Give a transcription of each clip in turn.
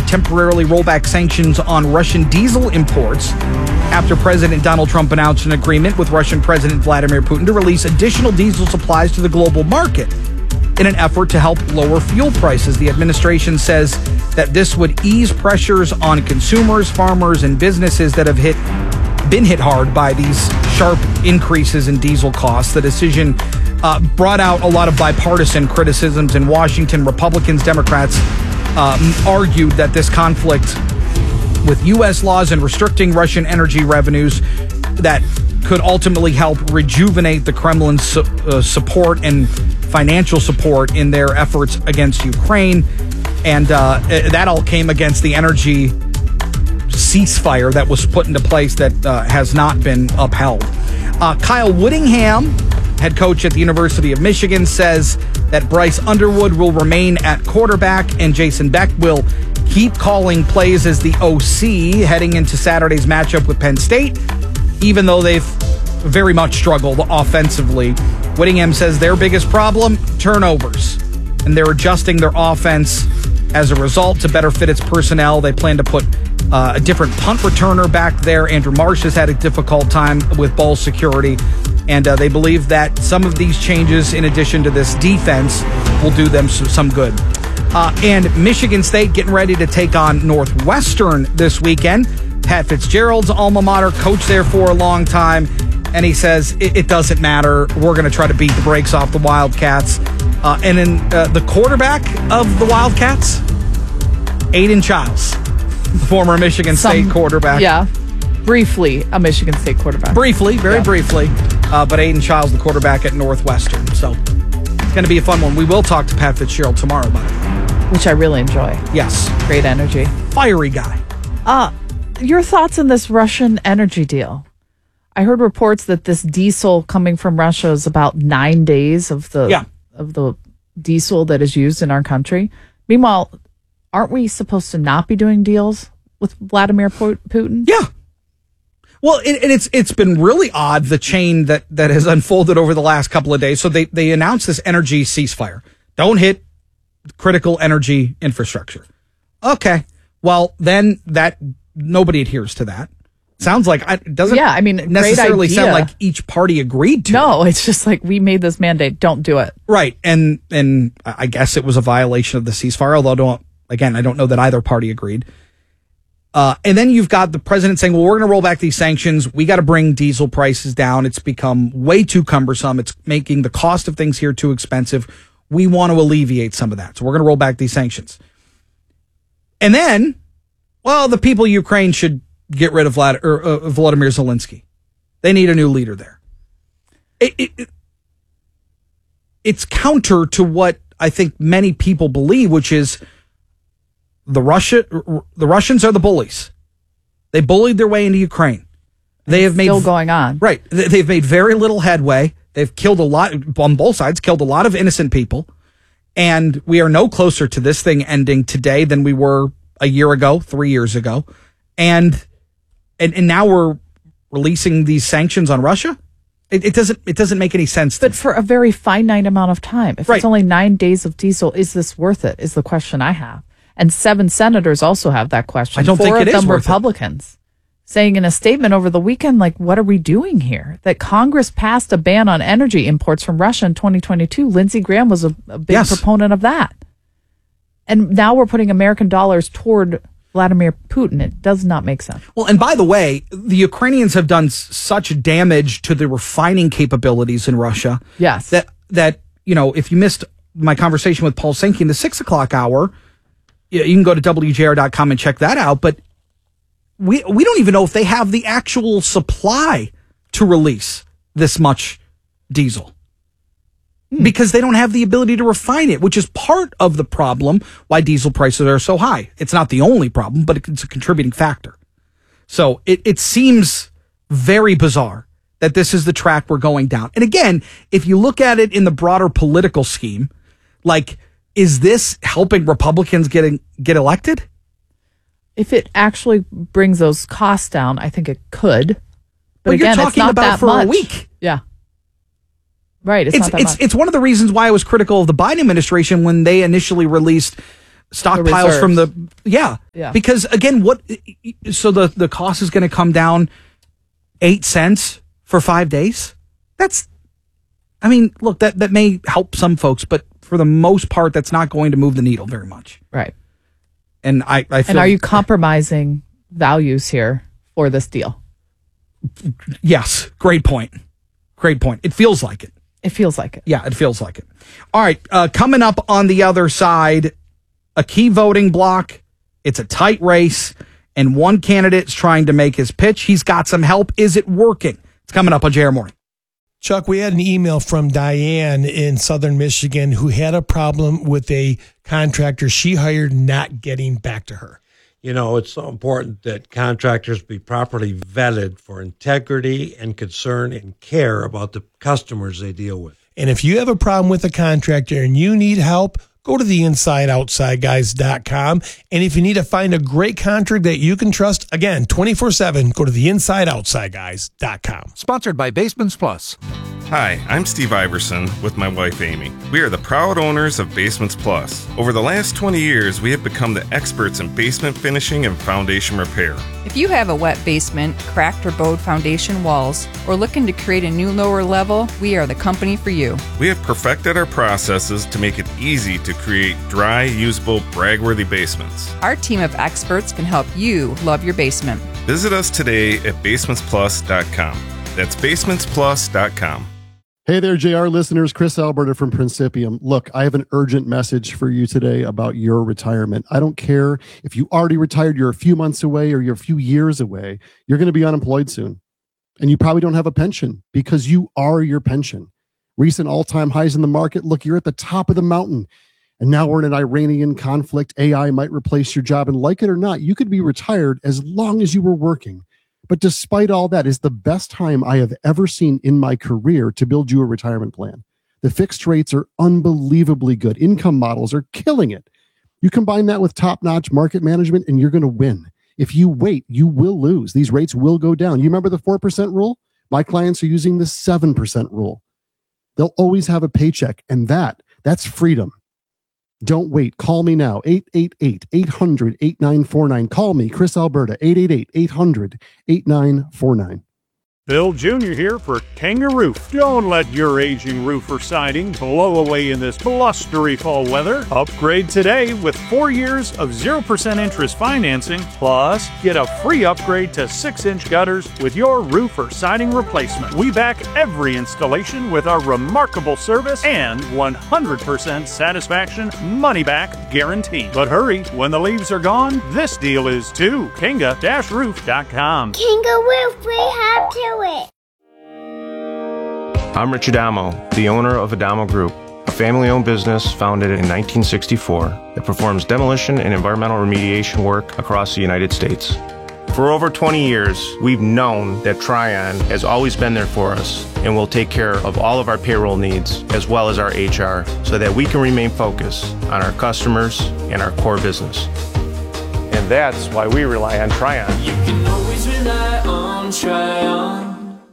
temporarily roll back sanctions on Russian diesel imports after President Donald Trump announced an agreement with Russian President Vladimir Putin to release additional diesel supplies to the global market in an effort to help lower fuel prices. The administration says that this would ease pressures on consumers, farmers, and businesses that have been hit hard by these sharp increases in diesel costs. The decision brought out a lot of bipartisan criticisms in Washington. Republicans, Democrats argued that this conflict with U.S. laws and restricting Russian energy revenues that could ultimately help rejuvenate the Kremlin's support and financial support in their efforts against Ukraine. And that all came against the energy ceasefire that was put into place that has not been upheld. Kyle Whittingham, head coach at the University of Michigan, says that Bryce Underwood will remain at quarterback and Jason Beck will keep calling plays as the OC heading into Saturday's matchup with Penn State, even though they've very much struggled offensively. Whittingham says their biggest problem, turnovers, and they're adjusting their offense as a result to better fit its personnel. They plan to put a different punt returner back there. Andrew Marsh has had a difficult time with ball security, and they believe that some of these changes, in addition to this defense, will do them some good. And Michigan State getting ready to take on Northwestern this weekend. Pat Fitzgerald's alma mater, coached there for a long time, and he says it doesn't matter. We're going to try to beat the brakes off the Wildcats. And then the quarterback of the Wildcats, Aiden Childs, the former Michigan State quarterback. Yeah, briefly a Michigan State quarterback. Briefly, very briefly. But Aiden Childs, the quarterback at Northwestern. So it's going to be a fun one. We will talk to Pat Fitzgerald tomorrow about it. Which I really enjoy. Yes. Great energy. Fiery guy. Your thoughts on this Russian energy deal? I heard reports that this diesel coming from Russia is about 9 days of the diesel that is used in our country. Meanwhile, aren't we supposed to not be doing deals with Vladimir Putin? Yeah. Well, it's been really odd, the chain that has unfolded over the last couple of days. So they announced this energy ceasefire. Don't hit critical energy infrastructure. Okay. Well, then nobody adheres to that. Sounds like it doesn't necessarily sound like each party agreed to. No, it's just like we made this mandate. Don't do it. Right. And I guess it was a violation of the ceasefire, although I don't know that either party agreed. And then you've got the president saying, well, we're going to roll back these sanctions. We got to bring diesel prices down. It's become way too cumbersome. It's making the cost of things here too expensive. We want to alleviate some of that. So we're going to roll back these sanctions. And then, well, the people of Ukraine should get rid of Volodymyr Zelensky. They need a new leader there. It's counter to what I think many people believe, which is the Russians are the bullies. They bullied their way into Ukraine. They have still going on. Right. They've made very little headway. They've killed a lot on both sides, killed a lot of innocent people. And we are no closer to this thing ending today than we were a year ago, 3 years ago. And now we're releasing these sanctions on Russia. It doesn't make any sense. But for a very finite amount of time. If it's only 9 days of diesel, is this worth it? Is the question I have. And 7 senators also have that question. I don't think it is worth it. 4 of them Republicans. Saying in a statement over the weekend, like, what are we doing here? That Congress passed a ban on energy imports from Russia in 2022. Lindsey Graham was a big proponent of that. And now we're putting American dollars toward Vladimir Putin. It does not make sense. Well, and by the way, the Ukrainians have done such damage to the refining capabilities in Russia. Yes. That if you missed my conversation with Paul Sankey in the 6 o'clock hour, you can go to WJR.com and check that out. But we don't even know if they have the actual supply to release this much diesel. Because they don't have the ability to refine it, which is part of the problem why diesel prices are so high. It's not the only problem, but it's a contributing factor. So it seems very bizarre that this is the track we're going down. And again, if you look at it in the broader political scheme, like, is this helping Republicans get elected? If it actually brings those costs down, I think it could. But again, you're talking it's not about that for much. a week. Yeah. Right. It's not that much. It's one of the reasons why I was critical of the Biden administration when they initially released stockpiles from because again, so the cost is going to come down 8 cents for 5 days. Look, that may help some folks, but for the most part, that's not going to move the needle very much. Right. And I feel, and are you compromising values here for this deal? Yes. Great point. It feels like it. Yeah, it feels like it. All right. Coming up on the other side, a key voting block. It's a tight race, and one candidate's trying to make his pitch. He's got some help. Is it working? It's coming up on JR Morning. Chuck, we had an email from Diane in Southern Michigan who had a problem with a contractor she hired not getting back to her. You know, it's so important that contractors be properly vetted for integrity and concern and care about the customers they deal with. And if you have a problem with a contractor and you need help, go to theinsideoutsideguys.com. And if you need to find a great contractor that you can trust, again, 24/7, go to theinsideoutsideguys.com. Sponsored by Basements Plus. Hi, I'm Steve Iverson with my wife Amy. We are the proud owners of Basements Plus. Over the last 20 years, we have become the experts in basement finishing and foundation repair. If you have a wet basement, cracked or bowed foundation walls, or looking to create a new lower level, we are the company for you. We have perfected our processes to make it easy to create dry, usable, brag-worthy basements. Our team of experts can help you love your basement. Visit us today at basementsplus.com. That's basementsplus.com. Hey there, JR listeners. Chris Alberta from Principium. Look, I have an urgent message for you today about your retirement. I don't care if you already retired, you're a few months away, or you're a few years away. You're going to be unemployed soon. And you probably don't have a pension because you are your pension. Recent all-time highs in the market. Look, you're at the top of the mountain. And now we're in an Iranian conflict. AI might replace your job. And like it or not, you could be retired as long as you were working. But despite all that, is the best time I have ever seen in my career to build you a retirement plan. The fixed rates are unbelievably good. Income models are killing it. You combine that with top-notch market management and you're going to win. If you wait, you will lose. These rates will go down. You remember the 4% rule? My clients are using the 7% rule. They'll always have a paycheck, and that's freedom. Don't wait. Call me now. 888-800-8949. Call me, Chris Alberta, 888-800-8949. Bill Jr. here for Kangaroo. Don't let your aging roof or siding blow away in this blustery fall weather. Upgrade today with 4 years of 0% interest financing. Plus, get a free upgrade to 6-inch gutters with your roof or siding replacement. We back every installation with our remarkable service and 100% satisfaction money-back guarantee. But hurry, when the leaves are gone, this deal is too. Kanga-roof.com. Kangaroo Roof, we have to it. I'm Rich Adamo, the owner of Adamo Group, a family-owned business founded in 1964 that performs demolition and environmental remediation work across the United States. For over 20 years, we've known that Tryon has always been there for us and will take care of all of our payroll needs as well as our HR so that we can remain focused on our customers and our core business. And that's why we rely on Tryon. You can always rely on Tryon.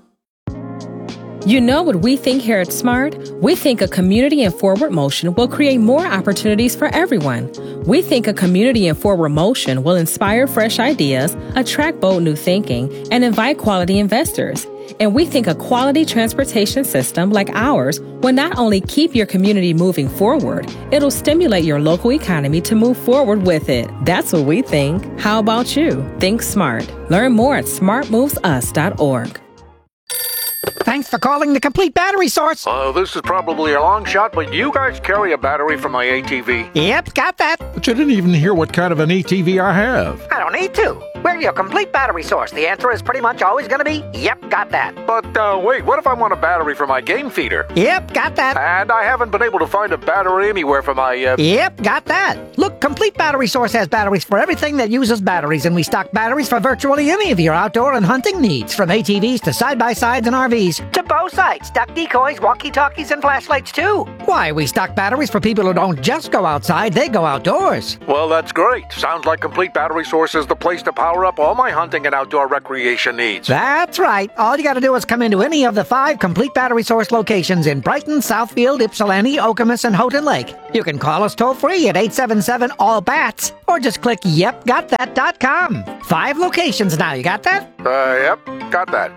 You know what we think here at Smart? We think a community in forward motion will create more opportunities for everyone. We think a community in forward motion will inspire fresh ideas, attract bold new thinking, and invite quality investors. And we think a quality transportation system like ours will not only keep your community moving forward, it'll stimulate your local economy to move forward with it. That's what we think. How about you? Think smart. Learn more at smartmovesus.org. Thanks for calling the Complete Battery Source. This is probably a long shot, but you guys carry a battery for my ATV. Yep, got that. But you didn't even hear what kind of an ATV I have. I don't need to. We're your Complete Battery Source. The answer is pretty much always going to be, yep, got that. But wait, what if I want a battery for my game feeder? Yep, got that. And I haven't been able to find a battery anywhere for my... Yep, got that. Look, Complete Battery Source has batteries for everything that uses batteries, and we stock batteries for virtually any of your outdoor and hunting needs, from ATVs to side-by-sides and RVs, to bow sights, duck decoys, walkie-talkies, and flashlights, too. Why, we stock batteries for people who don't just go outside, they go outdoors. Well, that's great. Sounds like Complete Battery Source is the place to power power up all my hunting and outdoor recreation needs. That's right. All you got to do is come into any of the 5 complete battery source locations in Brighton, Southfield, Ypsilanti, Okemos, and Houghton Lake. You can call us toll-free at 877-ALL-BATS or just click yepgotthat.com. 5 locations now. You got that? Yep, got that.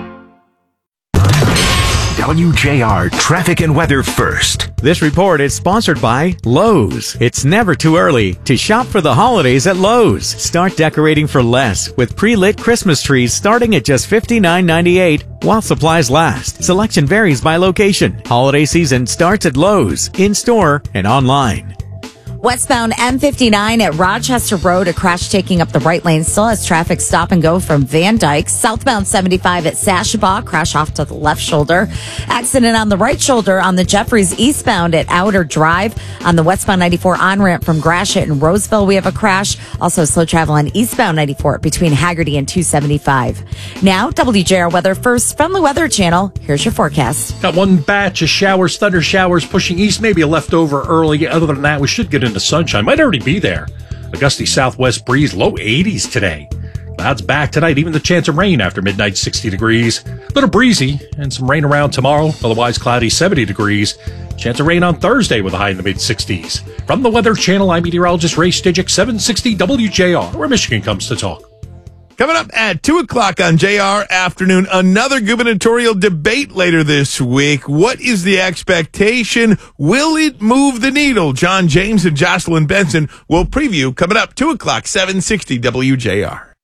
WJR Traffic and Weather First. This report is sponsored by Lowe's. It's never too early to shop for the holidays at Lowe's. Start decorating for less with pre-lit Christmas trees starting at just $59.98 while supplies last. Selection varies by location. Holiday season starts at Lowe's, in-store and online. Westbound M59 at Rochester Road, a crash taking up the right lane still has traffic stop and go from Van Dyke. Southbound 75 at Sashabaw, crash off to the left shoulder. Accident on the right shoulder on the Jeffries eastbound at Outer Drive. On the westbound 94 on-ramp from Gratiot and Roseville, we have a crash. Also slow travel on eastbound 94 between Haggerty and 275. Now, WJR Weather First from the Weather Channel. Here's your forecast. Got one batch of showers, thunder showers pushing east, maybe a leftover early. Other than that, we should get into sunshine. Might already be there. A gusty southwest breeze, low 80s today. Clouds back tonight, even the chance of rain after midnight, 60 degrees. A little breezy and some rain around tomorrow, otherwise cloudy, 70 degrees. Chance of rain on Thursday with a high in the mid-60s. From the Weather Channel, I'm meteorologist Ray Stijik, 760 WJR, where Michigan comes to talk. Coming up at 2 o'clock on JR Afternoon, another gubernatorial debate later this week. What is the expectation? Will it move the needle? John James and Jocelyn Benson will preview coming up 2 o'clock, 760 WJR.